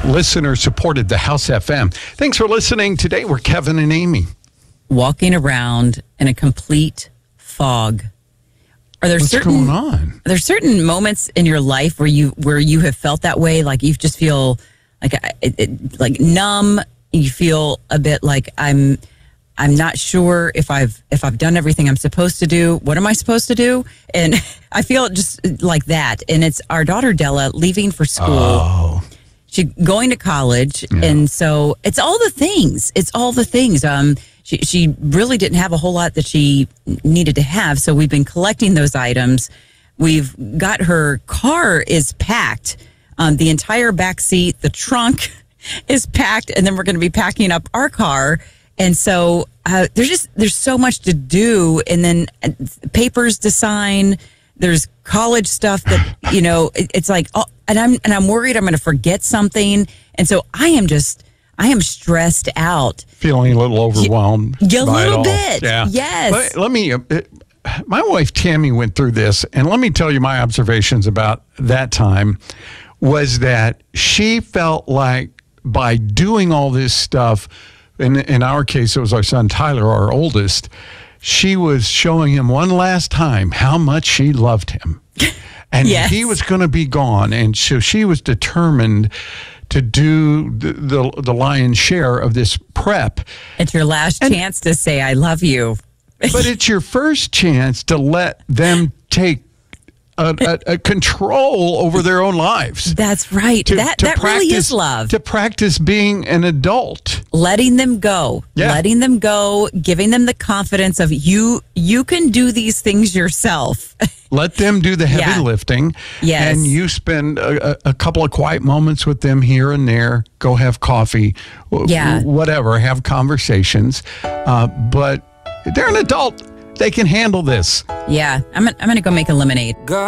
listener supported the House FM. Thanks for listening. Today we're Kevin and Amy. Walking around in a complete fog. What's going on? Are there certain moments in your life where you have felt that way? Like you just feel like numb. You feel a bit like I'm not sure if I've done everything I'm supposed to do. What am I supposed to do? And I feel just like that. And it's our daughter Della leaving for school. Oh. She's going to college, and so it's all the things. She really didn't have a whole lot that she needed to have, so we've been collecting those items. We've got her car is packed, the entire back seat, the trunk is packed, and then we're going to be packing up our car. And so there's so much to do, and then papers to sign. There's college stuff that it's like, and I'm worried I'm going to forget something, and so I am stressed out, feeling a little overwhelmed. A little bit, yeah. Yes. Let me. My wife Tammy went through this, and let me tell you my observations about that time was that she felt like by doing all this stuff, in our case it was our son Tyler, our oldest. She was showing him one last time how much she loved him. And he was going to be gone. And so she was determined to do the lion's share of this prep. It's your last chance to say, I love you. But it's your first chance to let them take a control over their own lives. That's right. That really is love. To practice being an adult. Letting them go. Yeah. Letting them go. Giving them the confidence of you can do these things yourself. Let them do the heavy lifting. Yes. And you spend a couple of quiet moments with them here and there. Go have coffee. Whatever. Have conversations. But they're an adult. They can handle this. Yeah. I'm going to go make a lemonade.